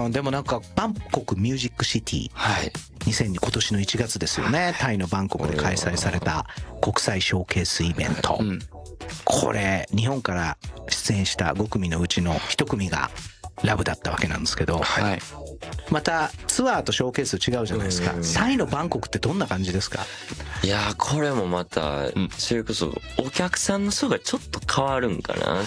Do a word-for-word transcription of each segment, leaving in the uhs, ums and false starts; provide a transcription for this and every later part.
うん、でもなんかバンコクミュージックシティ、はい、にせんに今年のいちがつですよね、はい、タイのバンコクで開催された国際ショーケースイベント、うん、これ日本から出演したご組のうちのいち組がラブだったわけなんですけど、はい、またツアーとショーケース違うじゃないですか。タイのバンコクってどんな感じですか？ いやーこれもまたそれこそお客さんの層がちょっと変わるんかな。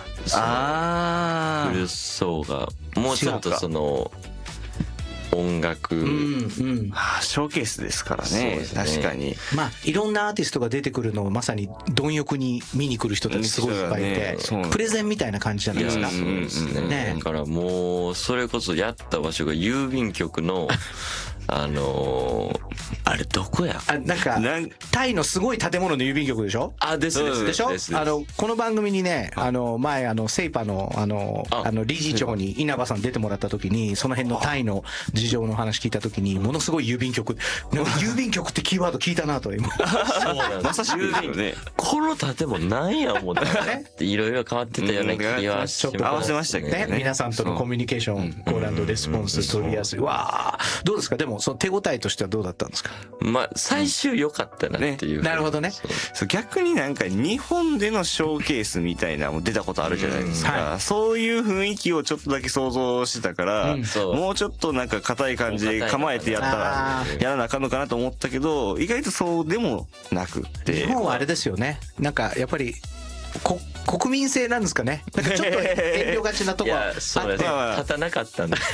ああ来る層がもうちょっとその音楽、うんうん、 はあ、ショーケースですから ね, ね確かにまあいろんなアーティストが出てくるのをまさに貪欲に見に来る人たちすごいいっぱいいて、ね、プレゼンみたいな感じじゃないですか。 そうですね、ね、だからもうそれこそやった場所が郵便局のあのー、あれどこやあなんかタイのすごい建物の郵便局でしょ。 あですですでしょ。あのこの番組にねあの前あのセイパのあのあの理事長に稲葉さん出てもらった時にその辺のタイの事情の話聞いた時にものすごい郵便局なんか郵便局ってキーワード聞いたなと今そうなんまさしく郵便この建物なんや思ったらいろいろ変わってたような気はしますね。 合わせましたけどね皆さんとのコミュニケーションコール&レスポンス取りやすい。わあどうですか。でもその手応えとしてはどうだったんですか。 まあ最終良かったなっていう、 うんね、なるほどね。 そう逆になんか日本でのショーケースみたいなのも出たことあるじゃないですか、うんはい、そういう雰囲気をちょっとだけ想像してたから、うん、もうちょっとなんか硬い感じで構えてやったらやらなあかんのかなと思ったけど意外とそうでもなくって日本はあれですよね。なんかやっぱりこ国民性なんですかね。なんかちょっと遠慮がちなとこはあって、 そうですね、立たなかったんだ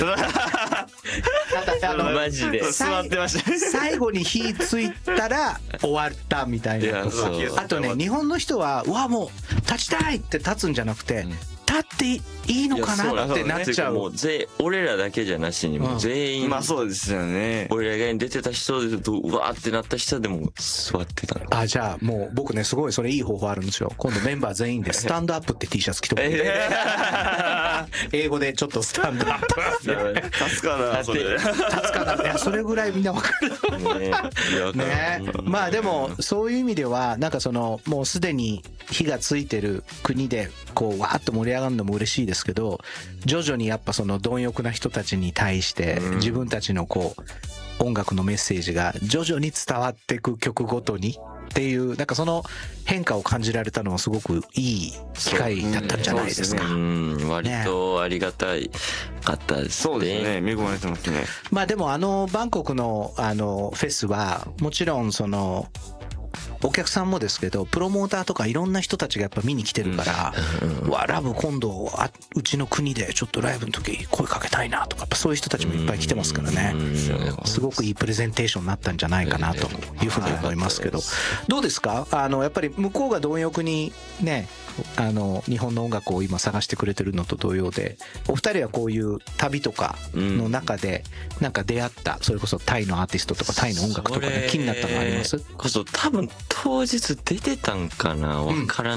マジで座ってました最後に火ついたら終わったみたいな。あとね日本の人はうわもう立ちたいって立つんじゃなくて、うん立っていいのかなってなっちゃう。 もう全俺らだけじゃなしにもう全員、 うん、まあそうですよね。 俺ら以外に出てた人でうわーってなった人でも座ってたの。 あじゃあもう僕ねすごいそれいい方法あるんですよ。今度メンバー全員でスタンドアップって T シャツ着てもらって、えー、英語でちょっとスタンドアップ立つかなそれ立つかな。いやそれぐらいみんな分かるねね。まあでもそういう意味ではなんかそのもうすでに火がついてる国でこうわーっと盛り上がるのも嬉しいですけど徐々にやっぱその貪欲な人たちに対して自分たちのこう音楽のメッセージが徐々に伝わっていく曲ごとにっていうなんかその変化を感じられたのはすごくいい機会だったんじゃないですか。 うん、うん、割とありがたいかったですね。 そうですね。恵まれてますね。 まあでもあのバンコクのあのフェスはもちろんそのお客さんもですけどプロモーターとかいろんな人たちがやっぱ見に来てるから、うん、わラブ今度あうちの国でちょっとライブの時声かけたいなとかやっぱそういう人たちもいっぱい来てますからね。すごくいいプレゼンテーションになったんじゃないかなというふうに思いますけどどうですか。あのやっぱり向こうが貪欲にねあの日本の音楽を今探してくれてるのと同様でお二人はこういう旅とかの中でなんか出会ったそれこそタイのアーティストとかタイの音楽とかで気になったのあります？ こそ多分当日出てたんかなわからない